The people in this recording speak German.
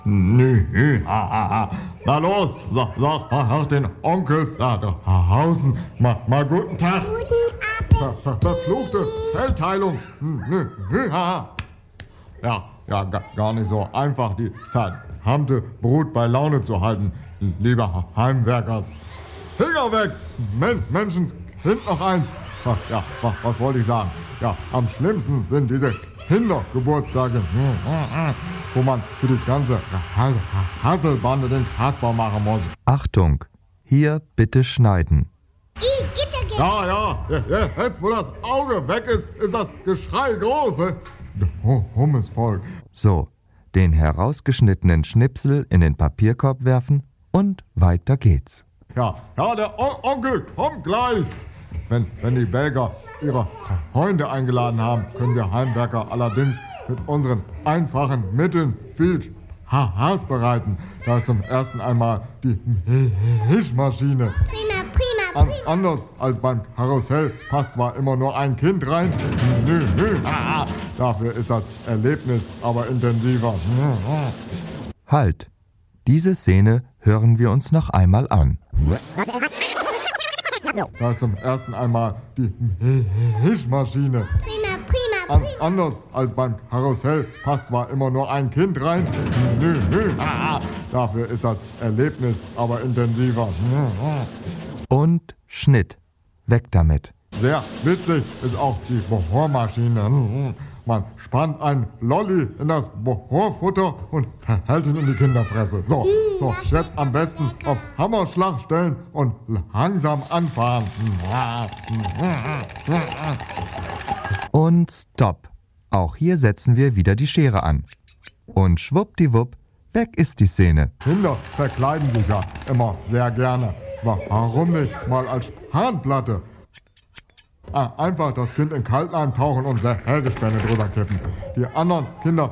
Nö, Na los, sag den Onkels da draußen mal guten Tag. Verfluchte Zellteilung. Nö, Ja, gar nicht so einfach, die verdammte Brut bei Laune zu halten, lieber Heimwerkers. Finger weg! Menschenskind noch eins. Ja, was wollte ich sagen? Ja, am schlimmsten sind diese Kindergeburtstage, wo man für die ganze Hasselbande den Kasper machen muss. Achtung, hier bitte schneiden. Ja, jetzt wo das Auge weg ist, ist das Geschrei groß. Dummes Volk. So, den herausgeschnittenen Schnipsel in den Papierkorb werfen und weiter geht's. Ja, der Onkel kommt gleich. Wenn die Belgier ihre Freunde eingeladen haben, können wir Heimwerker allerdings mit unseren einfachen Mitteln viel Spaß bereiten. Da ist zum ersten einmal die Mischmaschine. Prima. Anders als beim Karussell passt zwar immer nur ein Kind rein. Nö. Dafür ist das Erlebnis aber intensiver. Halt, diese Szene hören wir uns noch einmal an. Da ist zum ersten einmal die Mischmaschine. Prima. Anders als beim Karussell passt zwar immer nur ein Kind rein. Nö. Dafür ist das Erlebnis aber intensiver. Und Schnitt. Weg damit. Sehr witzig ist auch die Bohrmaschine. Man spannt einen Lolli in das Bohrfutter und hält ihn in die Kinderfresse. So, jetzt am besten auf Hammerschlag stellen und langsam anfahren. Und Stopp. Auch hier setzen wir wieder die Schere an. Und schwuppdiwupp, weg ist die Szene. Kinder verkleiden sich ja immer sehr gerne. Warum nicht mal als Spanplatte? Einfach das Kind in Kaltleim tauchen und Sägespäne drüber kippen. Die anderen Kinder